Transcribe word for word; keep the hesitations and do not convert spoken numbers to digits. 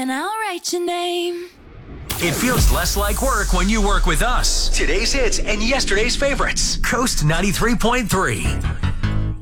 then I'll write your name. It feels less like work when you work with us. Today's hits and yesterday's favorites. Coast ninety-three point three.